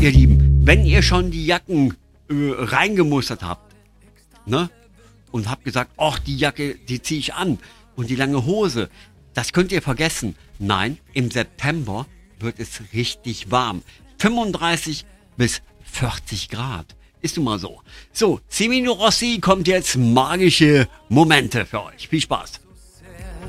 ihr Lieben, wenn ihr schon die Jacken reingemustert habt, ne? Und habt gesagt, ach, die Jacke, die ziehe ich an. Und die lange Hose, das könnt ihr vergessen. Nein, im September wird es richtig warm. 35 bis 40 Grad. Ist nun mal so. So, Semino Rossi kommt jetzt magische Momente für euch. Viel Spaß.